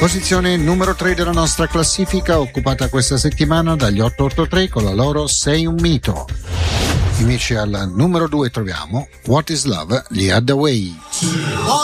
Posizione numero 3 della nostra classifica, occupata questa settimana dagli 883 con la loro Sei un mito. Invece al numero 2 troviamo What is Love, gli Hathaway.